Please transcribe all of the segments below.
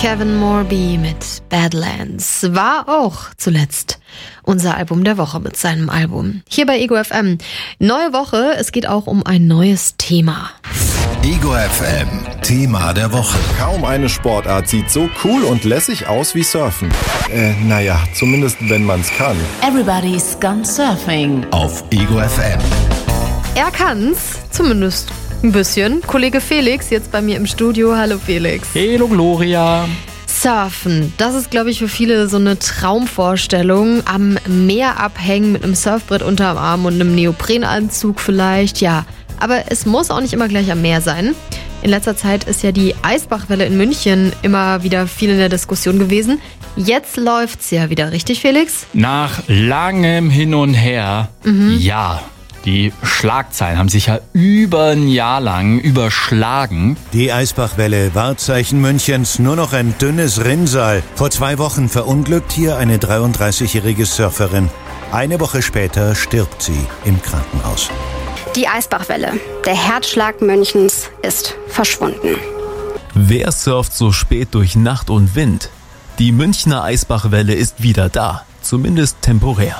Kevin Morby mit Badlands war auch zuletzt unser Album der Woche mit seinem Album. Hier bei Ego FM. Neue Woche, es geht auch um ein neues Thema. Ego FM, Thema der Woche. Kaum eine Sportart sieht so cool und lässig aus wie Surfen. Naja, zumindest wenn man's kann. Everybody's gone surfing. Auf Ego FM. Er kann's, zumindest ein bisschen. Kollege Felix jetzt bei mir im Studio. Hallo Felix. Hello Gloria. Surfen, das ist, glaube ich, für viele so eine Traumvorstellung. Am Meer abhängen mit einem Surfbrett unterm Arm und einem Neoprenanzug vielleicht, ja. Aber es muss auch nicht immer gleich am Meer sein. In letzter Zeit ist ja die Eisbachwelle in München immer wieder viel in der Diskussion gewesen. Jetzt läuft's ja wieder, richtig, Felix? Nach langem Hin und Her, ja. Die Schlagzeilen haben sich ja über ein Jahr lang überschlagen. Die Eisbachwelle, Wahrzeichen Münchens, nur noch ein dünnes Rinnsal. Vor 2 Wochen verunglückt hier eine 33-jährige Surferin. Eine Woche später stirbt sie im Krankenhaus. Die Eisbachwelle, der Herzschlag Münchens, ist verschwunden. Wer surft so spät durch Nacht und Wind? Die Münchner Eisbachwelle ist wieder da, zumindest temporär.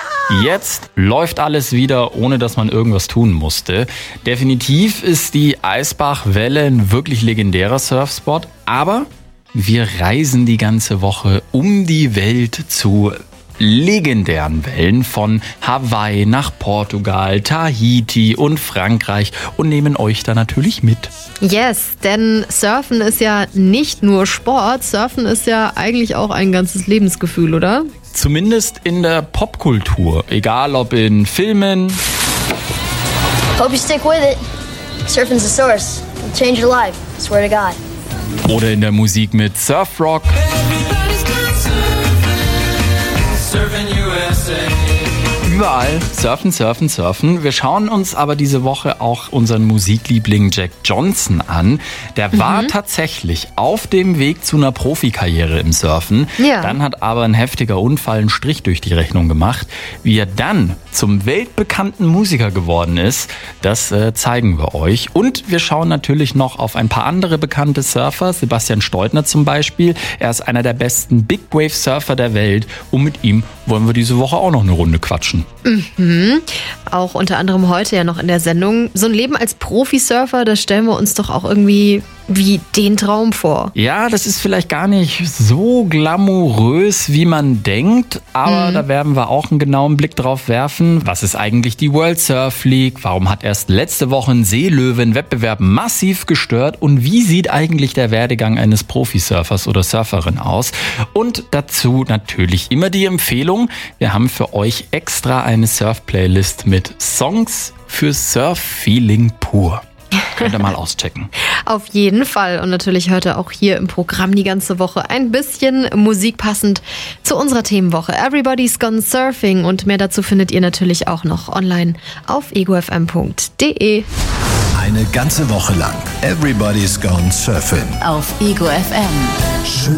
Jetzt läuft alles wieder, ohne dass man irgendwas tun musste. Definitiv ist die Eisbachwelle ein wirklich legendärer Surfspot, aber wir reisen die ganze Woche um die Welt zu legendären Wellen von Hawaii nach Portugal, Tahiti und Frankreich und nehmen euch da natürlich mit. Yes, denn Surfen ist ja nicht nur Sport, Surfen ist ja eigentlich auch ein ganzes Lebensgefühl, oder? Zumindest in der Popkultur, egal ob in Filmen. Hope you stick with it. Surfing's the source. It'll change your life. I swear to God. Oder in der Musik mit Surfrock. Überall surfen, surfen, surfen. Wir schauen uns aber diese Woche auch unseren Musikliebling Jack Johnson an. Der war tatsächlich auf dem Weg zu einer Profikarriere im Surfen. Ja. Dann hat aber ein heftiger Unfall einen Strich durch die Rechnung gemacht. Wie er dann zum weltbekannten Musiker geworden ist, das zeigen wir euch. Und wir schauen natürlich noch auf ein paar andere bekannte Surfer. Sebastian Steutner zum Beispiel. Er ist einer der besten Big Wave Surfer der Welt. Und mit ihm wollen wir diese Woche auch noch eine Runde quatschen. Auch unter anderem heute ja noch in der Sendung. So ein Leben als Profisurfer, das stellen wir uns doch auch irgendwie wie den Traum vor. Ja, das ist vielleicht gar nicht so glamourös, wie man denkt, aber da werden wir auch einen genauen Blick drauf werfen. Was ist eigentlich die World Surf League? Warum hat erst letzte Woche ein Seelöwen-Wettbewerb massiv gestört? Und wie sieht eigentlich der Werdegang eines Profisurfers oder Surferin aus? Und dazu natürlich immer die Empfehlung, wir haben für euch extra eine Surf-Playlist mit Songs für Surf-Feeling pur. Könnt ihr mal auschecken. Auf jeden Fall. Und natürlich heute auch hier im Programm die ganze Woche ein bisschen Musik passend zu unserer Themenwoche. Everybody's Gone Surfing. Und mehr dazu findet ihr natürlich auch noch online auf egofm.de. Eine ganze Woche lang. Everybody's Gone Surfing. Auf Ego FM. Schön